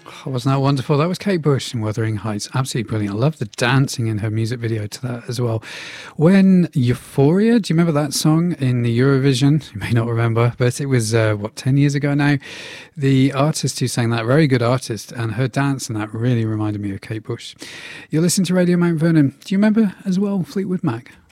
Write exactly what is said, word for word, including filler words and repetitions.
Oh, wasn't that wonderful? That was Kate Bush in Wuthering Heights. Absolutely brilliant. I love the dancing in her music video to that as well. When Euphoria, do you remember that song in the Eurovision? You may not remember, but it was, uh, what, ten years ago now? The artist who sang that, very good artist, and her dance and that really reminded me of Kate Bush. You're listening to Radio Mount Vernon. Do you remember as well Fleetwood Mac?